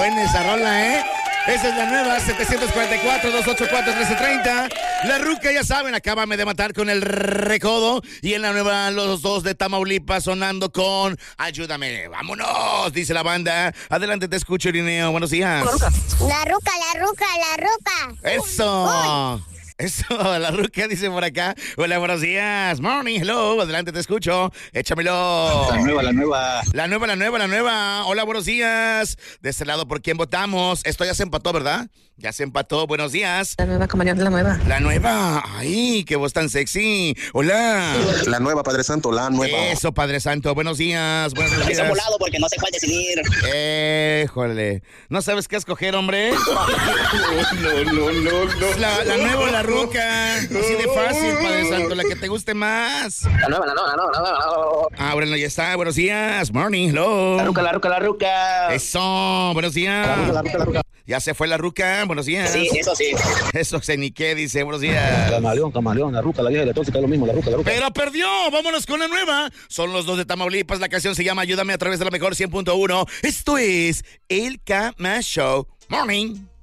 buena esa rola, ¿eh? Esa es la nueva, 744-284-1330. La Ruca, ya saben, acábame de matar con el recodo. Y en la nueva, los dos de Tamaulipas sonando con Ayúdame. ¡Vámonos! Dice la banda. Adelante, te escucho, Irineo. Buenos días. La Ruca. ¡Eso! Eso, la Ruca dice por acá. Hola, buenos días. Morning, hello. Adelante, te escucho. Échamelo. La nueva. Hola, buenos días. De este lado, ¿por quién votamos? Esto ya se empató, ¿verdad? Ya se empató. Buenos días. La nueva, compañero, la nueva. La nueva. Ay, qué voz tan sexy. Hola. La nueva, Padre Santo, la nueva. Eso, Padre Santo. Buenos días. Buenos días. Estoy volado porque no sé cuál decidir. Híjole. ¿No sabes qué escoger, hombre? No. La nueva o la Ruca. Así de fácil, Padre Santo. La que te guste más. La nueva. Ah, bueno, ya está. Buenos días. Morning, hello. La ruca. Eso. Buenos días. La ruca. Ya se fue la Ruca. Buenos días. Sí, eso sí. Eso se ni qué dice. Buenos días. Camaleón, la ruca, la vieja y la tóxica es lo mismo, la ruca. Pero perdió. Vámonos con la nueva. Son los dos de Tamaulipas. La canción se llama Ayúdame a través de la mejor 100.1. Esto es El Cama Show. Morning.